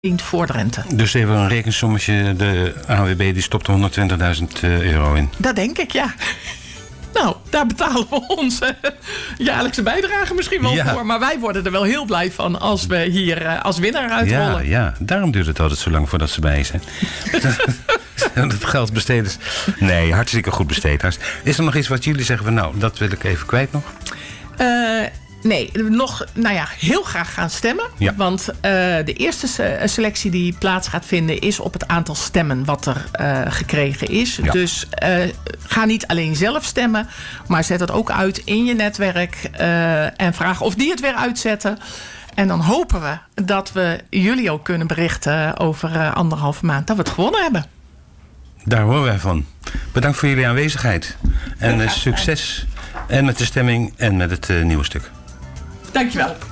voor Drenthe. Dus even een rekensommetje. De AWB die stopt er €120.000 in. Dat denk ik, ja. Nou, daar betalen we onze jaarlijkse bijdrage misschien wel voor. Maar wij worden er wel heel blij van als we hier als winnaar uitrollen. Ja, daarom duurt het altijd zo lang voordat ze bij zijn. Dat geld besteden. Nee, hartstikke goed besteed. Is er nog iets wat jullie zeggen van nou, dat wil ik even kwijt nog? Nee, nog heel graag gaan stemmen. Ja. Want de eerste selectie die plaats gaat vinden is op het aantal stemmen wat er gekregen is. Ja. Dus ga niet alleen zelf stemmen, maar zet het ook uit in je netwerk. En vraag of die het weer uitzetten. En dan hopen we dat we jullie ook kunnen berichten over 1,5 maand dat we het gewonnen hebben. Daar horen wij van. Bedankt voor jullie aanwezigheid. En succes. En met de stemming en met het nieuwe stuk. Dankjewel.